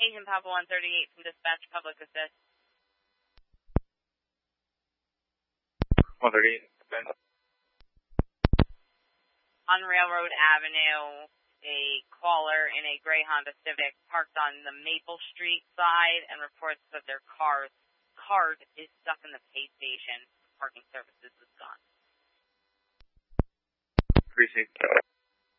Agent Papa 138 from Dispatch Public Assist. 138. On Railroad Avenue, a caller in a gray Honda Civic parked on the Maple Street side and reports that their card is stuck in the pay station. Parking services is gone. Precinct.